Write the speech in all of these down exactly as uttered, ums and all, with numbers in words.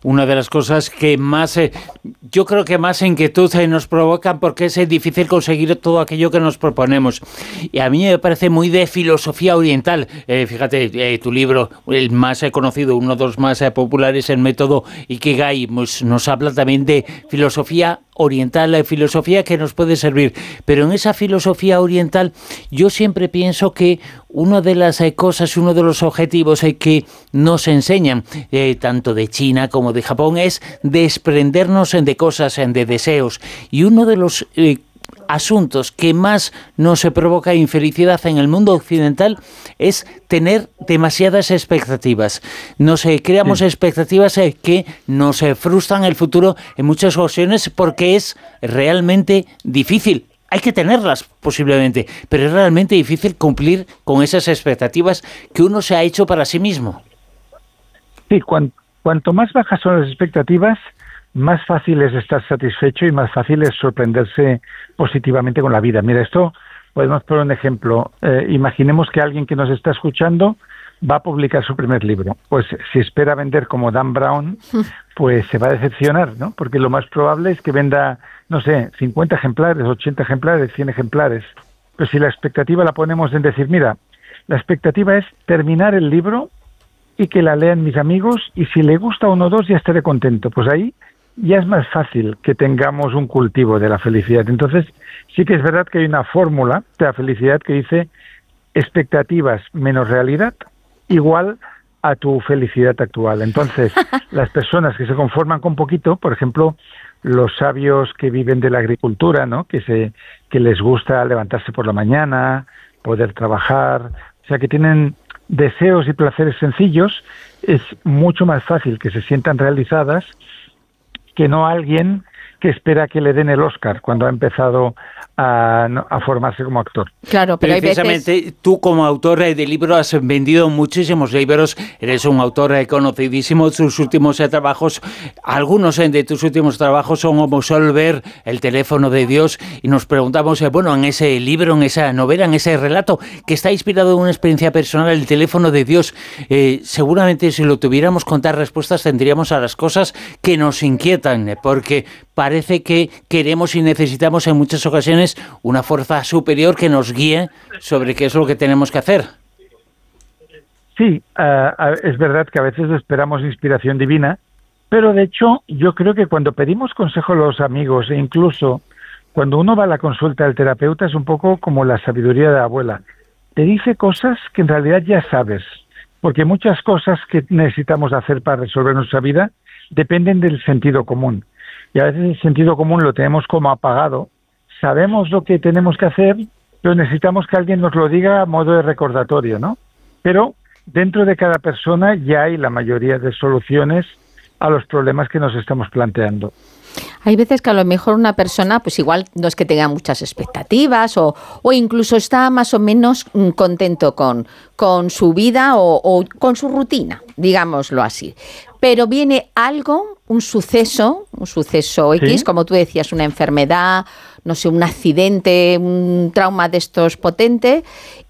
una de las cosas que más, eh, yo creo que más inquietud eh, nos provocan, porque es eh, difícil conseguir todo aquello que nos proponemos. Y a mí me parece muy de filosofía oriental. Eh, fíjate, eh, tu libro, el más eh, conocido, uno de los más eh, populares, el método Ikigai, pues, nos habla también de filosofía oriental, la filosofía que nos puede servir. Pero en esa filosofía oriental yo siempre pienso que una de las eh, cosas, uno de los objetivos eh, que nos enseñan, eh, tanto de China como de Japón, es desprendernos eh, de cosas, eh, de deseos. Y uno de los eh, asuntos que más nos provoca infelicidad en el mundo occidental es tener demasiadas expectativas. Nos eh, creamos sí. expectativas eh, que nos eh, frustran el futuro en muchas ocasiones, porque es realmente difícil. Hay que tenerlas posiblemente, pero es realmente difícil cumplir con esas expectativas que uno se ha hecho para sí mismo. Sí, cuan, cuanto más bajas son las expectativas, más fácil es estar satisfecho y más fácil es sorprenderse positivamente con la vida. Mira, esto podemos poner un ejemplo. Eh, imaginemos que alguien que nos está escuchando va a publicar su primer libro. Pues si espera vender como Dan Brown, pues se va a decepcionar, ¿no? Porque lo más probable es que venda, no sé, cincuenta ejemplares, ochenta ejemplares, cien ejemplares. Pero si la expectativa la ponemos en decir, mira, la expectativa es terminar el libro y que la lean mis amigos, y si le gusta uno o dos ya estaré contento. Pues ahí ya es más fácil que tengamos un cultivo de la felicidad. Entonces, sí que es verdad que hay una fórmula de la felicidad que dice expectativas menos realidad igual a tu felicidad actual. Entonces, las personas que se conforman con poquito, por ejemplo, los sabios que viven de la agricultura, ¿no? Que se que les gusta levantarse por la mañana, poder trabajar, o sea, que tienen deseos y placeres sencillos, es mucho más fácil que se sientan realizadas que no alguien que espera que le den el Oscar cuando ha empezado a, a formarse como actor. Claro, pero precisamente hay veces... tú como autor de libros has vendido muchísimos libros, eres un autor conocidísimo. Tus últimos trabajos, algunos de tus últimos trabajos son Homo Solver, El teléfono de Dios, y nos preguntamos, bueno, en ese libro, en esa novela, en ese relato que está inspirado en una experiencia personal, El teléfono de Dios, eh, seguramente si lo tuviéramos contar respuestas tendríamos a las cosas que nos inquietan, porque parece que queremos y necesitamos en muchas ocasiones una fuerza superior que nos guíe sobre qué es lo que tenemos que hacer. Sí, uh, es verdad que a veces esperamos inspiración divina, pero de hecho yo creo que cuando pedimos consejo a los amigos, e incluso cuando uno va a la consulta del terapeuta, es un poco como la sabiduría de la abuela. Te dice cosas que en realidad ya sabes, porque muchas cosas que necesitamos hacer para resolver nuestra vida dependen del sentido común. Y a veces el sentido común lo tenemos como apagado. Sabemos lo que tenemos que hacer, pero necesitamos que alguien nos lo diga a modo de recordatorio, ¿no? Pero dentro de cada persona ya hay la mayoría de soluciones a los problemas que nos estamos planteando. Hay veces que a lo mejor una persona, pues igual no es que tenga muchas expectativas o, o incluso está más o menos contento con, con su vida o, o con su rutina, digámoslo así. Pero viene algo, un suceso, un suceso X, ¿sí? Como tú decías, una enfermedad, no sé, un accidente, un trauma de estos potente,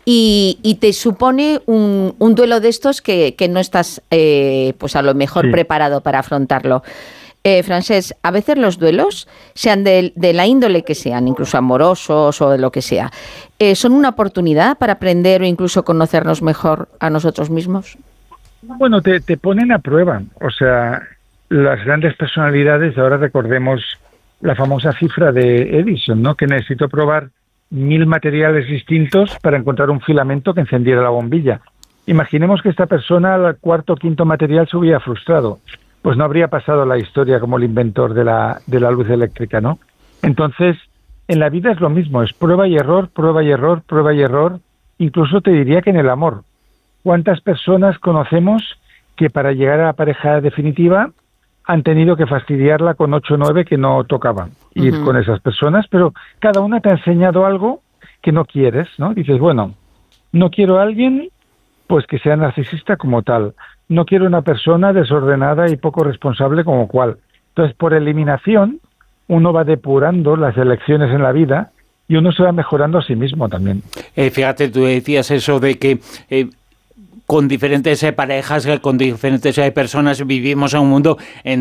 y, y te supone un, un duelo de estos que, que no estás, eh, pues a lo mejor sí. preparado para afrontarlo. Eh, Francesc, a veces los duelos, sean de, de la índole que sean, incluso amorosos o de lo que sea, eh, son una oportunidad para aprender o incluso conocernos mejor a nosotros mismos. Bueno, te, te ponen a prueba. O sea, las grandes personalidades, ahora recordemos la famosa cifra de Edison, ¿no? Que necesitó probar mil materiales distintos para encontrar un filamento que encendiera la bombilla. Imaginemos que esta persona al cuarto o quinto material se hubiera frustrado. Pues no habría pasado la historia como el inventor de la, de la luz eléctrica, ¿no? Entonces, en la vida es lo mismo, es prueba y error, prueba y error, prueba y error. Incluso te diría que en el amor. ¿Cuántas personas conocemos que para llegar a la pareja definitiva han tenido que fastidiarla con ocho o nueve que no tocaban? Uh-huh. Ir con esas personas, pero cada una te ha enseñado algo que no quieres, ¿no? Dices, bueno, no quiero a alguien pues que sea narcisista como tal. No quiero una persona desordenada y poco responsable como cual. Entonces, por eliminación, uno va depurando las elecciones en la vida y uno se va mejorando a sí mismo también. Eh, fíjate, tú decías eso de que eh, con diferentes eh, parejas, con diferentes eh, personas vivimos en un mundo en